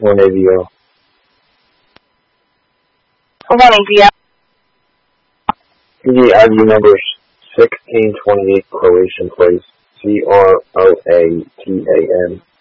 One AVL. One AVL. The ID number 1628 Croatian Place, CROATAN.